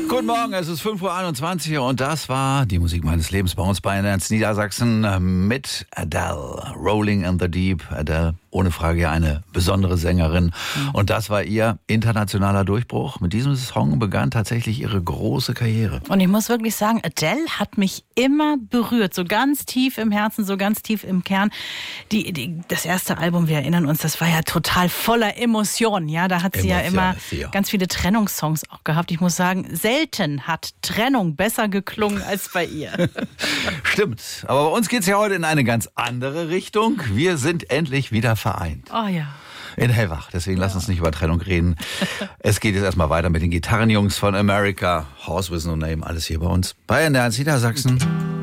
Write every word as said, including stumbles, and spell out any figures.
Guten Morgen, es ist fünf Uhr einundzwanzig und das war die Musik meines Lebens bei uns bei N eins Niedersachsen mit Adele. Rolling in the Deep. Adele, ohne Frage eine besondere Sängerin. Mhm. Und das war ihr internationaler Durchbruch. Mit diesem Song begann tatsächlich ihre große Karriere. Und ich muss wirklich sagen, Adele hat mich immer berührt. So ganz tief im Herzen, so ganz tief im Kern. Die, die, das erste Album, wir erinnern uns, das war ja total voller Emotionen. Ja, da hat sie Emotion, ja immer ja. ganz viele Trennungssongs auch gehabt. Ich muss sagen, selten hat Trennung besser geklungen als bei ihr. Stimmt. Aber bei uns geht es ja heute in eine ganz andere Richtung. Wir sind endlich wieder vereint. Oh ja. In Hellwach. Deswegen ja. lass uns nicht über Trennung reden. Es geht jetzt erstmal weiter mit den Gitarrenjungs von America. Horse with No Name. Alles hier bei uns bei N eins Niedersachsen.